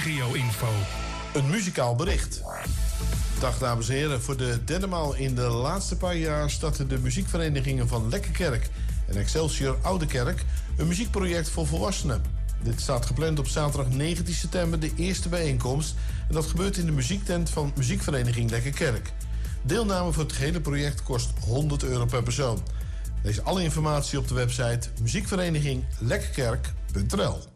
regio-info. Een muzikaal bericht. Dag dames en heren, voor de derde maal in de laatste paar jaar starten de muziekverenigingen van Lekkerkerk en Excelsior Oudekerk een muziekproject voor volwassenen. Dit staat gepland op zaterdag 19 september, de eerste bijeenkomst. En dat gebeurt in de muziektent van muziekvereniging Lekkerkerk. Deelname voor het gehele project kost €100 per persoon. Lees alle informatie op de website muziekvereniging lekkerkerk.nl.